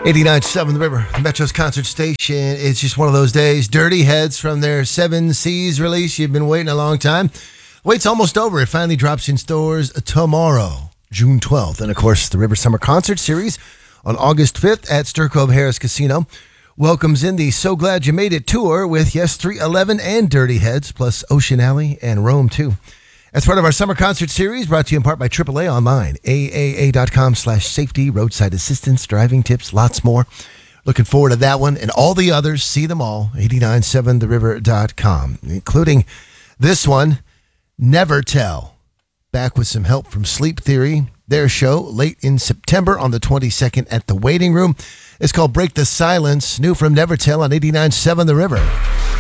89.7 The River, Metro's concert station. It's just one of those days. Dirty Heads from their Seven Seas release. You've been waiting a long time. Wait's almost over. It finally drops in stores tomorrow, June 12th. And, of course, the River Summer Concert Series on August 5th at Stir Cove Harris Casino welcomes in the So Glad You Made It tour with, yes, 311 and Dirty Heads, plus Ocean Alley and Rome, too. As part of our summer concert series, brought to you in part by AAA online, AAA.com/safety, roadside assistance, driving tips, lots more. Looking forward to that one and all the others. See them all, 897theriver.com, including this one, Never Tell. Back with some help from Sleep Theory. Their show late in September on the 22nd at the Waiting Room. It's called Break the Silence, new from Never Tell on 89.7 The River.